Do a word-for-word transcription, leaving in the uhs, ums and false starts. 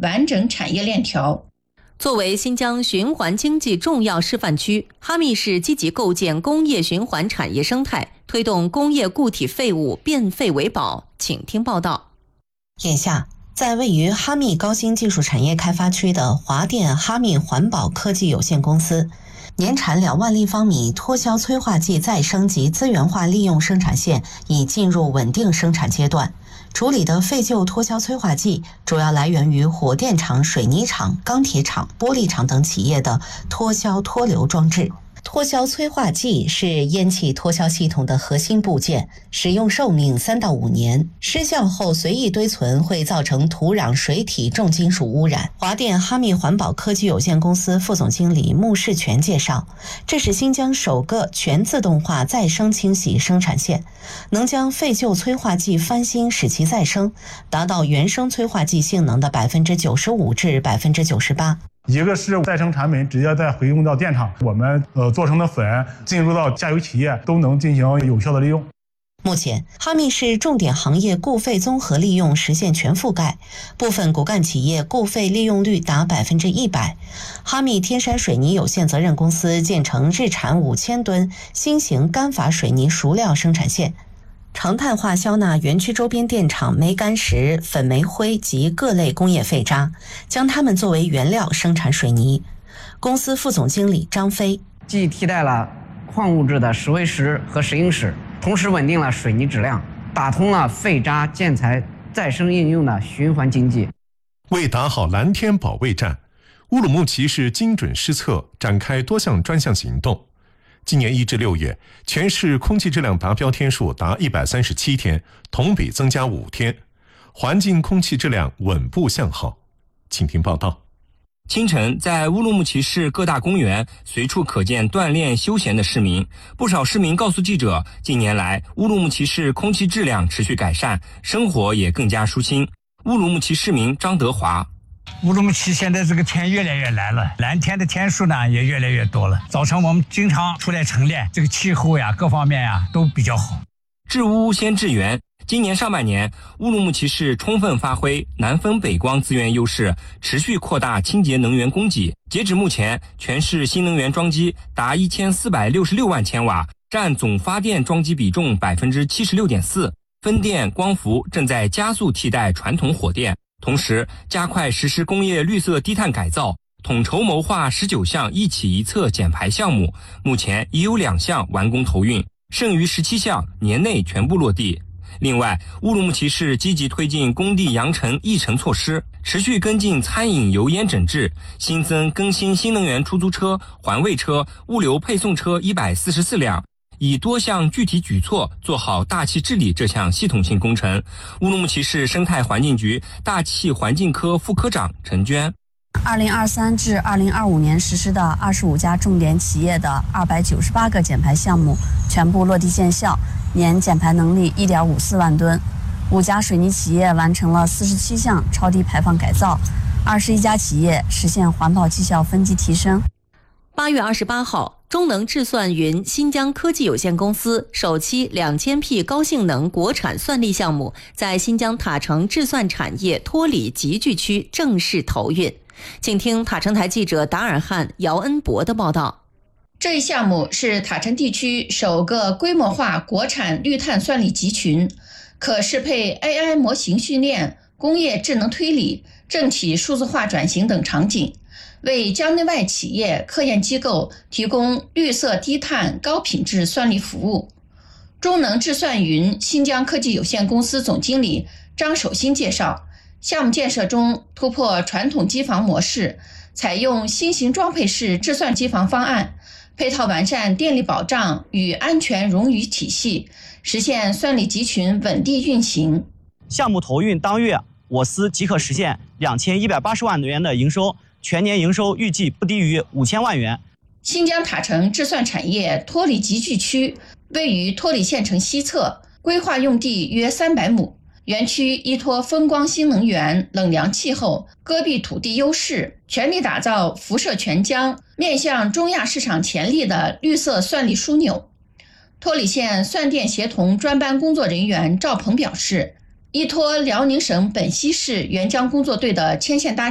完整产业链条。 作为新疆循环经济重要示范区，哈密市积极构建工业循环产业生态，推动工业固体废物变废为宝。请听报道。 眼下，在位于哈密高新技术产业开发区的华电哈密环保科技有限公司，年产两万立方米脱硝催化剂再生及资源化利用生产线已进入稳定生产阶段。处理的废旧脱硝催化剂主要来源于火电厂、水泥厂、钢铁厂、玻璃厂等企业的脱硝脱硫装置。脱硝催化剂是烟气脱硝系统的核心部件，使用寿命三到五年，失效后随意堆存会造成土壤、水体重金属污染。华电哈密环保科技有限公司副总经理穆世全介绍，这是新疆首个全自动化再生清洗生产线，能将废旧催化剂翻新使其再生，达到原生催化剂性能的 百分之九十五 至 百分之九十八。 一个是再生产品直接再回用到电厂，我们呃做成的粉进入到下游企业都能进行有效的利用。 目前，哈密市重点行业固废综合利用实现全覆盖，部分骨干企业固废利用率达百分之一百。哈密天山水泥有限责任公司建成日产五千吨新型干法水泥熟料生产线，常态化消纳园区周边电厂煤矸石、粉煤灰及各类工业废渣，将它们作为原料生产水泥。公司副总经理张飞， 既替代了矿物质的石灰石和石英石，同时稳定了水泥质量，打通了废渣建材再生应用的循环经济。 为打好蓝天保卫战，乌鲁木齐市精准施策，展开多项专项行动。今年一至六月，全市空气质量达标天数达一百三十七天，同比增加五天，环境空气质量稳步向好。请听报道。 清晨，在乌鲁木齐市各大公园随处可见锻炼休闲的市民。不少市民告诉记者，近年来乌鲁木齐市空气质量持续改善，生活也更加舒心。乌鲁木齐市民张德华， 乌鲁木齐现在这个天越来越蓝了，蓝天的天数呢也越来越多了。早晨我们经常出来晨练，这个气候呀各方面呀都比较好。 治污先治源。今年上半年，乌鲁木齐市充分发挥南风北光资源优势，持续扩大清洁能源供给。截止目前，全市新能源装机达一千四百六十六万千瓦，占总发电装机比重 百分之七十六点四。风电、光伏正在加速替代传统火电，同时加快实施工业绿色低碳改造，统筹谋划十九项一起一策减排项目，目前已有两项完工投运，剩余十七项年内全部落地。另外，乌鲁木齐市积极推进工地扬尘抑尘措施，持续跟进餐饮油烟整治，新增更新新能源出租车、环卫车、物流配送车一百四十四辆，以多项具体举措做好大气治理这项系统性工程。乌鲁木齐市生态环境局大气环境科副科长陈娟， 二零二三至二零二五年实施的二十五家重点企业的二百九十八个减排项目全部落地见效，年减排能力 一点五四万吨。五家水泥企业完成了四十七项超低排放改造，二十一家企业实现环保绩效分级提升。 八月二十八号，中能智算云新疆科技有限公司首期两千 P 高性能国产算力项目在新疆塔城智算产业脱里集聚区正式投运。请听塔城台记者达尔汉、姚恩博的报道。 这一项目是塔城地区首个规模化国产绿碳算力集群，可适配 A I 模型训练、工业智能推理、政企数字化转型等场景，为疆内外企业、科研机构提供绿色低碳高品质算力服务。中能智算云新疆科技有限公司总经理张守新介绍，项目建设中突破传统机房模式，采用新型装配式智算机房方案，配套完善电力保障与安全冗余体系，实现算力集群稳定运行。 项目投运当月，我司即可实现两千一百八十万元的营收，全年营收预计不低于五千万元。 新疆塔城智算产业脱里集聚区位于脱里县城西侧，规划用地约三百亩。园区依托风光新能源、冷凉气候、戈壁土地优势，全力打造辐射全疆、面向中亚市场潜力的绿色算力枢纽。脱里县算电协同专班工作人员赵鹏表示，依托辽宁省本溪市沅江工作队的牵线搭